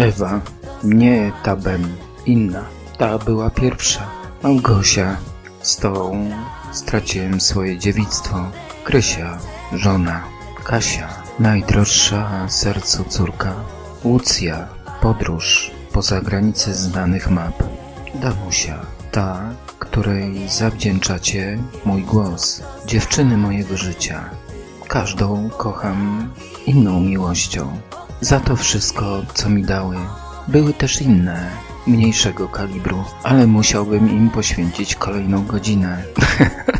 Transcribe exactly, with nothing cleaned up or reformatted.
Ewa, nie ta Ben, inna. Ta była pierwsza. Małgosia, z tą straciłem swoje dziewictwo. Krysia, żona. Kasia, najdroższa sercu córka. Łucja, podróż poza granice znanych map. Danusia, ta, której zawdzięczacie mój głos. Dziewczyny mojego życia. Każdą kocham inną miłością. Za to wszystko, co mi dały. Były też inne, mniejszego kalibru, ale musiałbym im poświęcić kolejną godzinę.